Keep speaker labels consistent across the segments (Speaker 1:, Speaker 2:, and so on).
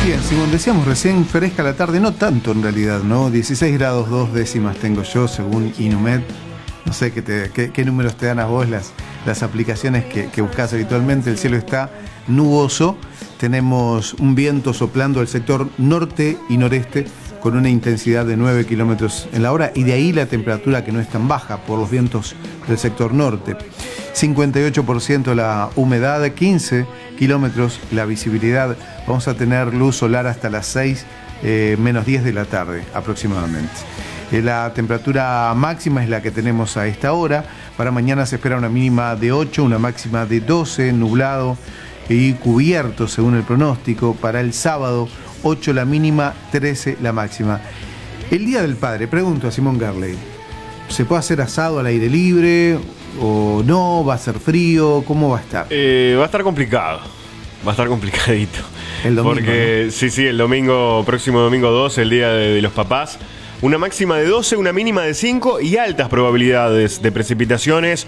Speaker 1: Bien, Simón, decíamos recién fresca la tarde, no tanto en realidad, ¿no? 16 grados 2 décimas tengo yo según Inumet. No sé qué números te dan a vos las aplicaciones que buscas habitualmente. El cielo está nuboso, tenemos un viento soplando al sector norte y noreste con una intensidad de 9 kilómetros en la hora, y de ahí la temperatura que no es tan baja por los vientos del sector norte. 58% la humedad, 15 kilómetros la visibilidad. Vamos a tener luz solar hasta las 6 menos 10 de la tarde aproximadamente. La temperatura máxima es la que tenemos a esta hora. Para mañana se espera una mínima de 8, una máxima de 12, nublado y cubierto según el pronóstico. Para el sábado, 8 la mínima, 13 la máxima. El Día del Padre, pregunto a Simón Garley, ¿se puede hacer asado al aire libre o no? ¿Va a ser frío? ¿Cómo va a estar?
Speaker 2: Va a estar complicado. Va a estar complicadito.
Speaker 1: El domingo,
Speaker 2: porque,
Speaker 1: ¿no?
Speaker 2: Sí, el domingo, próximo domingo 2, el Día de los Papás. Una máxima de 12, una mínima de 5 y altas probabilidades de precipitaciones,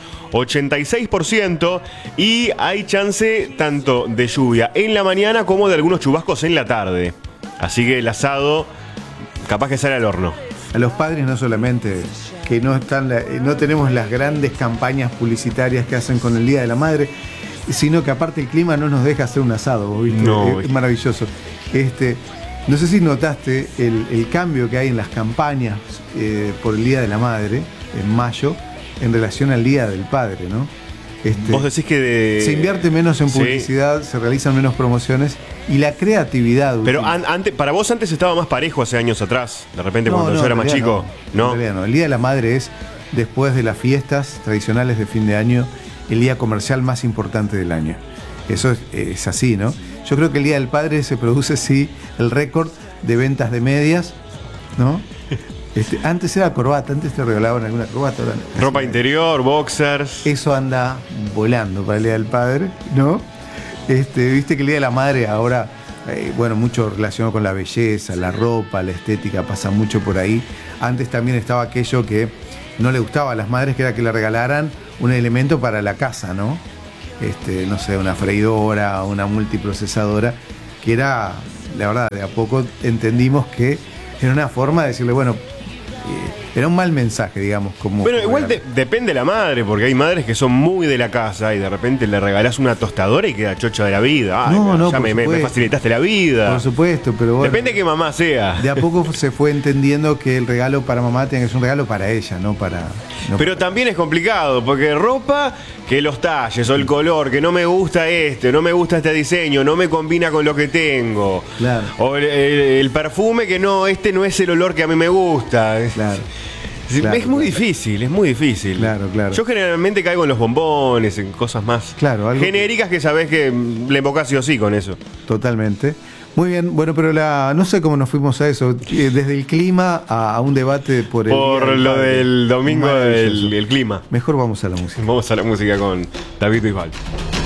Speaker 2: 86%. Y hay chance tanto de lluvia en la mañana como de algunos chubascos en la tarde. Así que el asado capaz que sale al horno.
Speaker 1: A los padres no solamente que no tenemos las grandes campañas publicitarias que hacen con el Día de la Madre, sino que aparte el clima no nos deja hacer un asado, ¿viste?
Speaker 2: No,
Speaker 1: es maravilloso. No sé si notaste el cambio que hay en las campañas por el Día de la Madre, en mayo, en relación al Día del Padre, ¿no?
Speaker 2: Vos decís que
Speaker 1: se invierte menos en publicidad, sí, se realizan menos promociones y la creatividad.
Speaker 2: Pero para vos antes estaba más parejo hace años atrás, de repente cuando yo era más chico.
Speaker 1: No. En realidad no. El Día de la Madre es, después de las fiestas tradicionales de fin de año, el día comercial más importante del año. Eso es así, ¿no? Yo creo que el Día del Padre se produce, sí, el récord de ventas de medias, ¿no? Antes era corbata, antes te regalaban alguna corbata. Ahora,
Speaker 2: ropa interior, boxers.
Speaker 1: Eso anda volando para el Día del Padre, ¿no? Viste que el Día de la Madre ahora, mucho relacionado con la belleza, la ropa, la estética, pasa mucho por ahí. Antes también estaba aquello que no le gustaba a las madres, que era que le regalaran un elemento para la casa, ¿no? No sé, una freidora, una multiprocesadora, que era, la verdad, de a poco entendimos que era una forma de decirle, bueno, era un mal mensaje, digamos.
Speaker 2: Bueno, igual depende de la madre, porque hay madres que son muy de la casa y de repente le regalás una tostadora y queda chocha de la vida. Ay, no, ya me facilitaste la vida.
Speaker 1: Por supuesto, pero bueno.
Speaker 2: Depende de que mamá sea.
Speaker 1: De a poco se fue entendiendo que el regalo para mamá tiene que ser un regalo para ella, no para...
Speaker 2: Pero también es complicado, porque ropa, que los talles o el color, que no me gusta no me gusta este diseño, no me combina con lo que tengo.
Speaker 1: Claro.
Speaker 2: O el perfume, que no es el olor que a mí me gusta.
Speaker 1: Claro.
Speaker 2: Es muy difícil.
Speaker 1: Claro.
Speaker 2: Yo generalmente caigo en los bombones, en cosas más genéricas que sabés que le invocás sí o sí con eso.
Speaker 1: Totalmente. Muy bien, bueno, pero no sé cómo nos fuimos a eso, desde el clima a un debate por
Speaker 2: lo del domingo del clima.
Speaker 1: Mejor vamos a la música.
Speaker 2: Vamos a la música con David Bisbal.